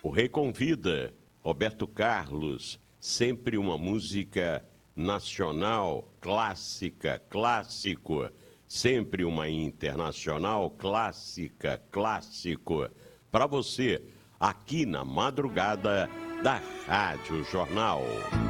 O Rei Convida, Roberto Carlos, sempre uma música nacional, clássica, clássico. Sempre uma internacional, clássica, clássico. Para você, aqui na madrugada da Rádio Jornal.